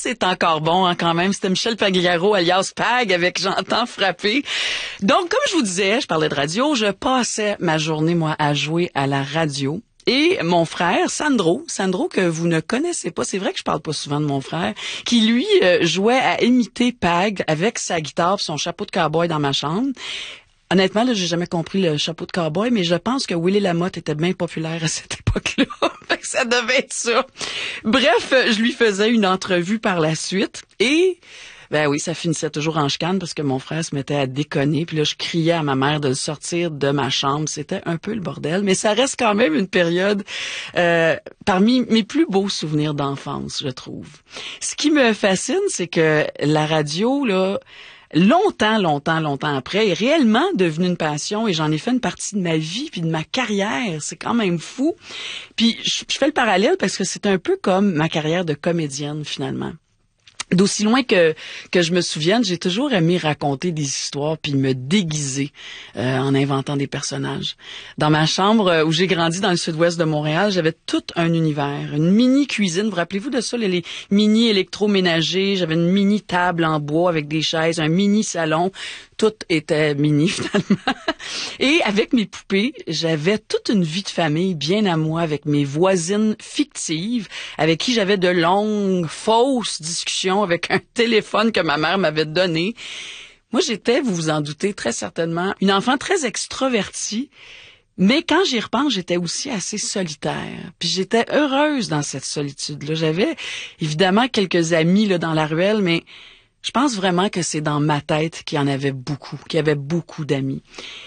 c'est encore bon hein, quand même. C'était Michel Pagliaro alias Pag avec J'entends frapper. Donc, comme je vous disais, je parlais de radio, je passais ma journée, moi, à jouer à la radio. Et mon frère, Sandro que vous ne connaissez pas, c'est vrai que je parle pas souvent de mon frère, qui lui jouait à imiter Pag avec sa guitare et son chapeau de cowboy dans ma chambre. Honnêtement, là, j'ai jamais compris le chapeau de cowboy, mais je pense que Willy Lamotte était bien populaire à cette époque-là. Fait que ça devait être ça. Bref, je lui faisais une entrevue par la suite et ben oui, ça finissait toujours en chicane parce que mon frère se mettait à déconner. Puis là, je criais à ma mère de le sortir de ma chambre. C'était un peu le bordel, mais ça reste quand même une période parmi mes plus beaux souvenirs d'enfance, je trouve. Ce qui me fascine, c'est que la radio, là, longtemps après, est réellement devenue une passion et j'en ai fait une partie de ma vie puis de ma carrière. C'est quand même fou. Puis je fais le parallèle parce que c'est un peu comme ma carrière de comédienne, finalement. D'aussi loin que je me souvienne, j'ai toujours aimé raconter des histoires puis me déguiser en inventant des personnages. Dans ma chambre où j'ai grandi dans le sud-ouest de Montréal, j'avais tout un univers, une mini cuisine. Vous rappelez-vous de ça, les mini électroménagers? J'avais une mini table en bois avec des chaises, un mini salon. Tout était mini, finalement. Et avec mes poupées, j'avais toute une vie de famille bien à moi avec mes voisines fictives avec qui j'avais de longues, fausses discussions avec un téléphone que ma mère m'avait donné. Moi, j'étais, vous vous en doutez très certainement, une enfant très extrovertie. Mais quand j'y repense, j'étais aussi assez solitaire. Puis j'étais heureuse dans cette solitude-là. J'avais évidemment quelques amis là, dans la ruelle, mais je pense vraiment que c'est dans ma tête qu'il y en avait beaucoup, qu'il y avait beaucoup d'amis.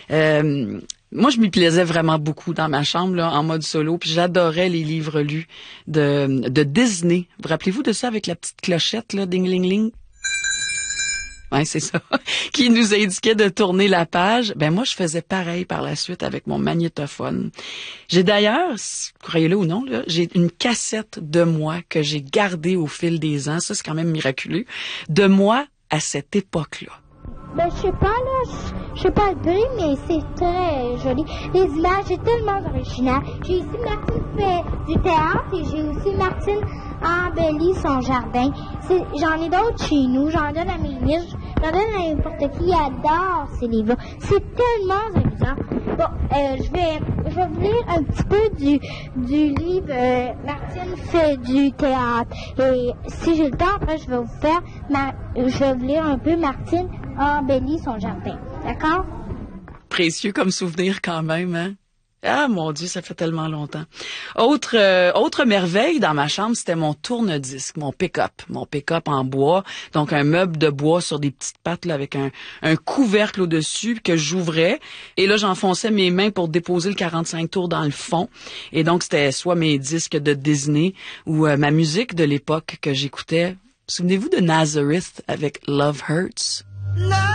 Moi, je m'y plaisais vraiment beaucoup dans ma chambre, là, en mode solo, puis j'adorais les livres lus de Disney. Vous rappelez-vous de ça avec la petite clochette, là, ding-ling-ling? Ouais, c'est ça. Qui nous indiquait de tourner la page. Ben moi, je faisais pareil par la suite avec mon magnétophone. J'ai d'ailleurs, croyez-le ou non, là, j'ai une cassette de moi que j'ai gardée au fil des ans. Ça, c'est quand même miraculeux. De moi à cette époque-là. Ben, je sais pas, là, je sais pas le prix, mais c'est très joli. Les images, c'est tellement original. J'ai ici Martine fait du théâtre et j'ai aussi Martine embellit son jardin. J'en ai d'autres chez nous, j'en donne à mes niches, j'en donne à n'importe qui, adore ces livres. C'est tellement amusant. Bon, je vais vous lire un petit peu du livre Martine fait du théâtre. Et si j'ai le temps, après, je vais vous lire un peu Martine embellit son jardin. D'accord? Précieux comme souvenir quand même, hein? Ah, mon Dieu, ça fait tellement longtemps. Autre merveille dans ma chambre, c'était mon tourne-disque, mon pick-up. Mon pick-up en bois, donc un meuble de bois sur des petites pattes là, avec un couvercle au-dessus que j'ouvrais. Et là, j'enfonçais mes mains pour déposer le 45 tours dans le fond. Et donc, c'était soit mes disques de Disney ou ma musique de l'époque que j'écoutais. Souvenez-vous de Nazareth avec Love Hurts? Love